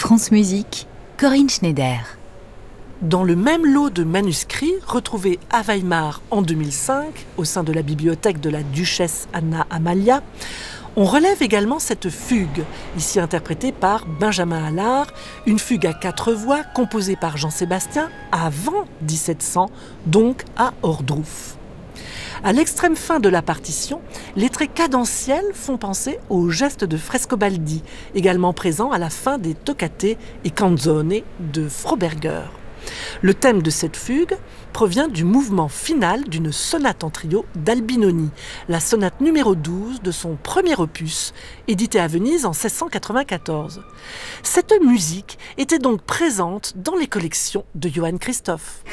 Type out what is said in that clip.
France Musique, Corinne Schneider. Dans le même lot de manuscrits retrouvés à Weimar en 2005, au sein de la bibliothèque de la duchesse Anna Amalia, on relève également cette fugue, ici interprétée par Benjamin Allard, une fugue à 4 voix composée par Jean-Sébastien avant 1700, donc à Ohrdruf. À l'extrême fin de la partition, les traits cadentiels font penser au geste de Frescobaldi, également présent à la fin des toccate et canzone de Froberger. Le thème de cette fugue provient du mouvement final d'une sonate en trio d'Albinoni, la sonate numéro 12 de son premier opus, édité à Venise en 1694. Cette musique était donc présente dans les collections de Johann Christoph.